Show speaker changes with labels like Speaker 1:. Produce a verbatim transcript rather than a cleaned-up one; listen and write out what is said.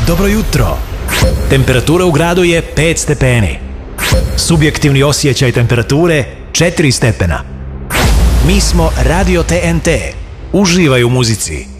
Speaker 1: Dobro jutro. Temperatura u gradu je pet stepeni. Subjektivni osjećaj temperature četiri stepena. Mi smo Radio T N T. Uživaj u muzici.